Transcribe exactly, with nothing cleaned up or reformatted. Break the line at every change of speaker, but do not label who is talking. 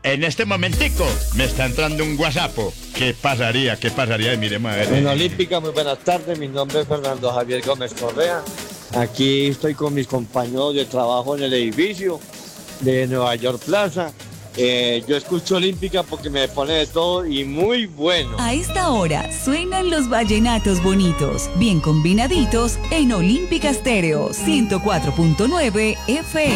En este momentico me está entrando un WhatsApp. ¿Qué pasaría? ¿Qué pasaría? Y miremos a ver.
En Olímpica, muy buenas tardes. Mi nombre es Fernando Javier Gómez Correa. Aquí estoy con mis compañeros de trabajo en el edificio de Nueva York Plaza. Eh, yo escucho Olímpica porque me pone de todo y muy bueno.
A esta hora suenan los vallenatos bonitos, bien combinaditos en Olímpica Estéreo ciento cuatro punto nueve F M.